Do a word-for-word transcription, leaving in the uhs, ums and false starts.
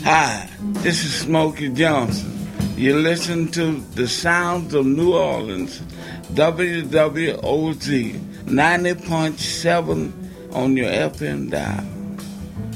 Hi, this is Smokey Johnson. You listen to the sounds of New Orleans, W W O Z ninety point seven on your F M dial.